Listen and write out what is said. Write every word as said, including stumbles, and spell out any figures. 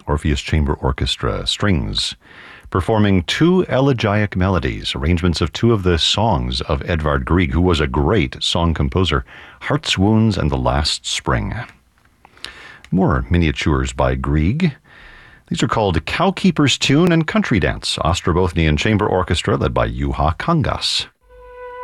Orpheus Chamber Orchestra, strings, performing two elegiac melodies, arrangements of two of the songs of Edvard Grieg, who was a great song composer, Heart's Wounds and The Last Spring. More miniatures by Grieg. These are called Cowkeeper's Tune and Country Dance, Ostrobothnian Chamber Orchestra led by Juha Kangas.